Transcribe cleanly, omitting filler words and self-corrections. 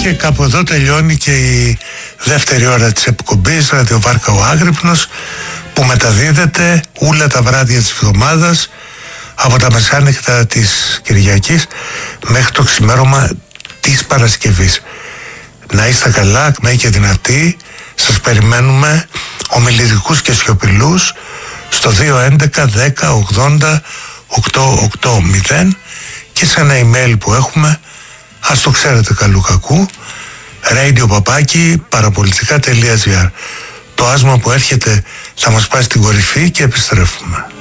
Και κάπου εδώ τελειώνει και η δεύτερη ώρα της εκπομπής Ραδιοβάρκα ο Άγρυπνος, που μεταδίδεται όλα τα βράδια της εβδομάδας από τα μεσάνυχτα της Κυριακής μέχρι το ξημέρωμα της Παρασκευής. Να είστε καλά, ακμαίοι και δυνατοί. Σας περιμένουμε ομιλητικούς και σιωπηλούς στο 211 10 80 880 και σε ένα email που έχουμε, ας το ξέρετε καλού κακού, radio@parapolitica.gr. Το άσμα που έρχεται θα μας πάει στην κορυφή και επιστρέφουμε.